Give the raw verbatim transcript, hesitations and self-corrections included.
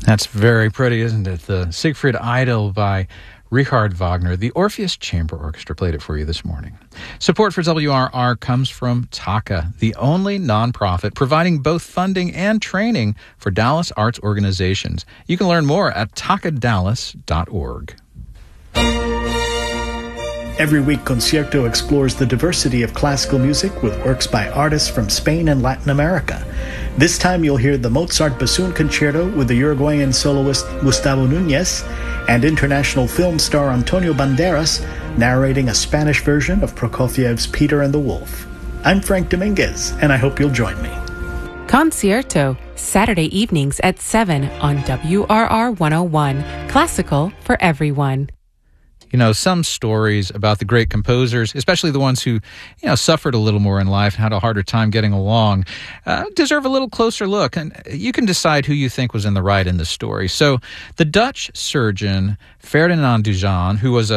That's very pretty, isn't it? The Siegfried Idyll by Richard Wagner. The Orpheus Chamber Orchestra played it for you this morning. Support for W R R comes from TACA, the only nonprofit providing both funding and training for Dallas arts organizations. You can learn more at taka dallas dot org. Every week, Concierto explores the diversity of classical music with works by artists from Spain and Latin America. This time you'll hear the Mozart Bassoon Concerto with the Uruguayan soloist Gustavo Núñez and international film star Antonio Banderas narrating a Spanish version of Prokofiev's Peter and the Wolf. I'm Frank Dominguez, and I hope you'll join me. Concierto, Saturday evenings at seven on W R R one oh one. Classical for everyone. You know, some stories about the great composers, especially the ones who, you know, suffered a little more in life and had a harder time getting along, uh, deserve a little closer look. And you can decide who you think was in the right in this story. So the Dutch surgeon Ferdinand Dujan, who was a